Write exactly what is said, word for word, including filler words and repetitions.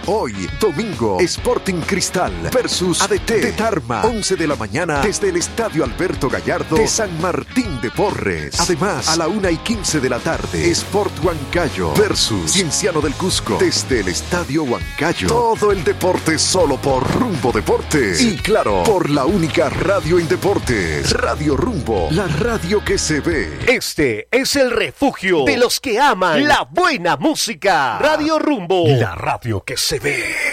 Hoy, domingo, Sporting Cristal versus A D T de Tarma, once de la mañana, desde el Estadio Alberto Gallardo de San Martín de Porres. Además, a la una y quince de la tarde, Sport Huancayo versus Cienciano del Cusco, desde el Estadio Huancayo. Todo el deporte solo por Rumbo Deportes. Y claro, por la única radio en deportes, Radio Rumbo, la radio que se ve. Este es el refugio de los que aman la buena música. Radio Rumbo, la radio que se ve.